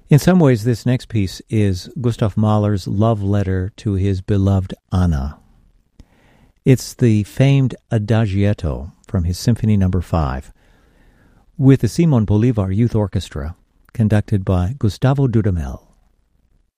In some ways, this next piece is Gustav Mahler's love letter to his beloved Anna. It's the famed Adagietto from his Symphony No. 5, with the Simon Bolivar Youth Orchestra, conducted by Gustavo Dudamel.